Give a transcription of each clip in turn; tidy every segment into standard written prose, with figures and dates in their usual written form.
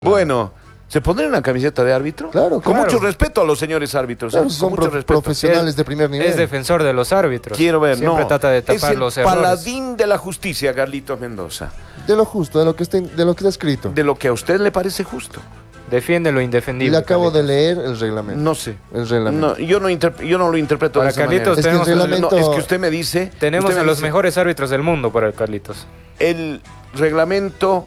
Bueno, ¿se pondrían una camiseta de árbitro? Claro, Con claro. mucho respeto a los señores árbitros. Claro, Con son mucho respeto. profesionales de primer nivel. Es defensor de los árbitros. Quiero ver, Siempre no. trata de Es tapar el los errores. paladín de la justicia, Carlitos Mendoza. De lo justo, de lo que está escrito. De lo que a usted le parece justo. Defiende lo Y indefendible. le acabo de Carlitos. leer el reglamento. No sé. El reglamento. No, yo no lo interpreto Para de esa Carlitos manera. Es que el tenemos, reglamento- No, es que usted me dice... tenemos usted a me los dice, mejores árbitros del mundo para el Carlitos. El reglamento...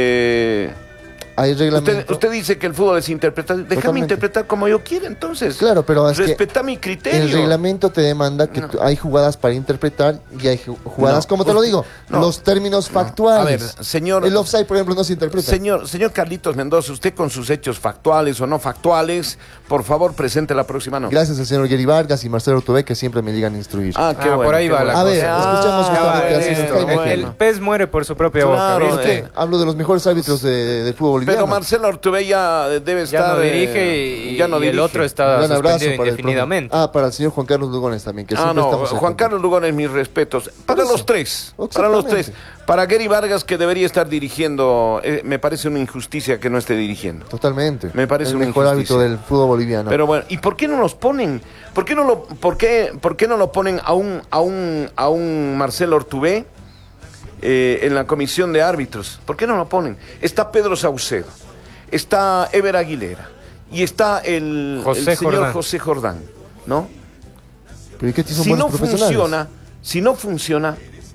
Hay reglamento. Usted dice que el fútbol es interpretable. Déjame Totalmente. interpretar como yo quiera, entonces. Claro, pero es que respeta mi criterio. el reglamento te demanda que No. hay jugadas para interpretar y hay jugadas, No, como te lo usted- digo, no. los términos No. factuales. A ver, señor... El offside, por ejemplo, no se interpreta. Señor Carlitos Mendoza, usted con sus hechos factuales o no factuales, por favor, presente la próxima nota. Gracias al señor Gary Vargas y Marcelo Urtubey que siempre me llegan a instruir. Ah, qué bueno. por ahí qué va bueno. la A cosa. ver, escuchamos justamente al señor Jaime el Gema. pez muere por su propia Claro, boca, ¿viste? Hablo de los mejores árbitros del fútbol boliviano. Pero Marcelo Ortubey ya debe Ya estar... no dirige y, ya no y dirige. el otro Un está gran abrazo suspendido para el indefinidamente. para el señor Juan Carlos Lugones también, que Ah, siempre no, estamos en Juan contra. Carlos Lugones, mis respetos. Para eso. los tres. Para los tres. Exactamente. Para Gary Vargas, que debería estar dirigiendo, me parece una injusticia que no esté dirigiendo. Totalmente. Me parece el una mejor injusticia. árbitro del fútbol boliviano. Pero bueno, ¿y por qué no los ponen? ¿Por qué no lo ponen a un Marcelo Ortubey en la comisión de árbitros? ¿Por qué no lo ponen? Está Pedro Saucedo, está Ever Aguilera y está el José señor Jordán. José Jordán, ¿no? Pero ¿y qué son Si buenos no profesionales? funciona,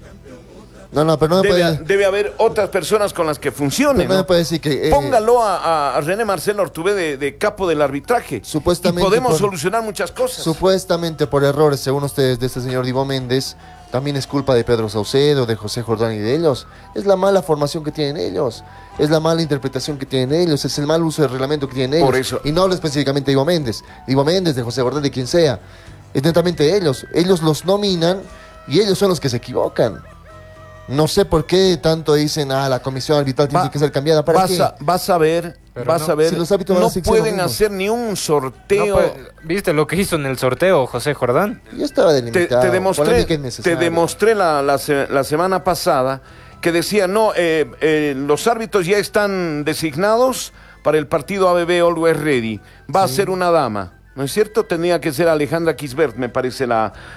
No, pero no me puede... debe haber otras personas con las que funcione, No me ¿no? puede decir que... Póngalo a René Marcelo Ortubey de capo del arbitraje. Supuestamente y podemos por- solucionar muchas cosas. Supuestamente por errores, según ustedes, de este señor Divo Méndez, también es culpa de Pedro Saucedo, de José Jordán y de ellos. Es la mala formación que tienen ellos, es la mala interpretación que tienen ellos, es el mal uso del reglamento que tienen ellos. Por eso- Y no hablo específicamente de Divo Méndez, de José Jordán, de quien sea. Es netamente ellos. Ellos los nominan y ellos son los que se equivocan. No sé por qué tanto dicen, la comisión arbitral tiene que ser cambiada. ¿Para qué? Vas a ver, Pero vas no, a ver, si los árbitros van a no hacer lo pueden mismo. hacer ni un No sorteo. ¿Viste lo que hizo en el sorteo José Jordán? Ya estaba te delimitado. demostré, polémica te innecesaria. demostré la semana pasada que decía, no, los árbitros ya están designados para el partido ABB Always Ready. Va a ser una dama, ¿no es cierto? Tenía que ser Alejandra Kisbert, me parece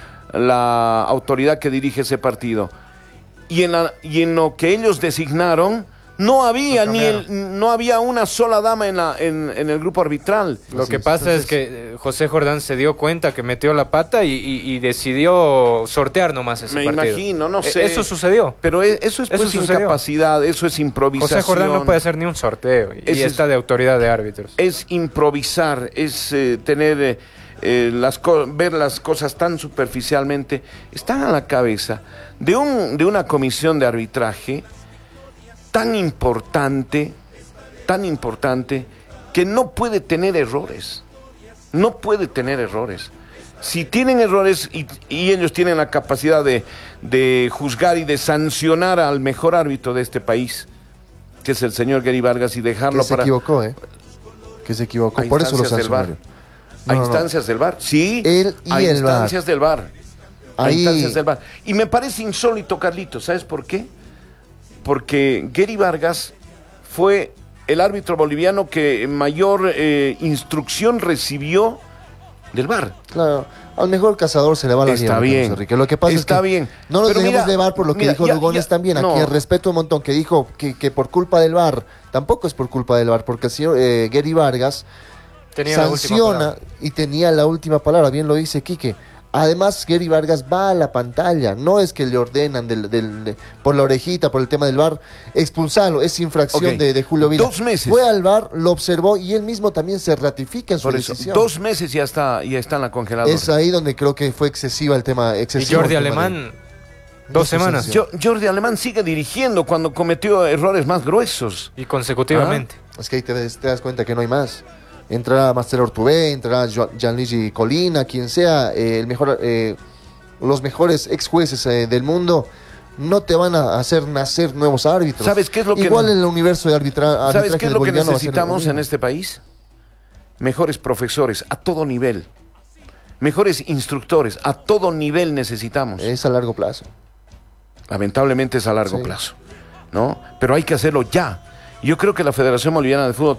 la autoridad que dirige ese partido. Y en lo que ellos designaron, no había no había una sola dama en el grupo arbitral. Lo Así que es. pasa Entonces- es que José Jordán se dio cuenta que metió la pata y decidió sortear nomás ese Me partido. imagino, no sé. Eso sucedió. Pero eso es Eso pues sucedió. incapacidad, eso es improvisación. José Jordán no puede hacer ni un sorteo y Ese es- está de autoridad de árbitros. Es improvisar, es tener ver las cosas tan superficialmente. Están a la cabeza de una comisión de arbitraje tan importante que no puede tener errores. No puede tener errores. Si tienen errores y ellos tienen la capacidad de juzgar y de sancionar al mejor árbitro de este país, que es el señor Gary Vargas, y dejarlo Que se equivocó, Que se equivocó. A Por eso lo instancias del VAR. sancionaron. A No, no, no. instancias del VAR, sí. Él y a el instancias del VAR. A Ahí- instancias del VAR. Y me parece insólito, Carlitos, ¿sabes por qué? Porque Gary Vargas fue el árbitro boliviano que mayor instrucción recibió del VAR. Claro, al mejor cazador se le va la Está liebre, bien. Carlos Enrique. Lo que pasa Está es que bien. no nos Pero dejemos mira, de VAR por lo que mira, dijo ya- Lugones ya- también. no. Aquí respeto un montón, que dijo que por culpa del VAR, tampoco es por culpa del VAR, porque el señor Gary Vargas Tenía la última sanciona palabra. y tenía la última palabra, bien lo dice Quique. Además, Gary Vargas va a la pantalla, no es que le ordenan por la orejita, por el tema del VAR, expulsarlo, es infracción Ok. de Julio Vila. 2 meses. Fue al VAR, lo observó y él mismo también se ratifica en su Por eso, decisión. 2 meses ya está en la congeladora. Es ahí donde creo que fue excesiva el tema. Y Excesivo Jordi el tema Alemán, de- 2 de semanas suspensión. Jordi Alemán sigue dirigiendo cuando cometió errores más gruesos. y consecutivamente. Es que ahí te das cuenta que no hay más. Entrará Marcelo Ortubey, entrará Gianluigi Colina, quien sea los mejores ex jueces del mundo. No te van a hacer nacer nuevos árbitros. ¿Sabes qué es lo que Igual no- en el universo de arbitraje. ¿Sabes qué es lo que boliviano va a ser necesitamos lo en mismo. este país? Mejores profesores a todo nivel. Mejores instructores a todo nivel necesitamos. Es a largo plazo. Lamentablemente es a largo Sí. plazo, ¿no? Pero hay que hacerlo ya. Yo creo que la Federación Boliviana de Fútbol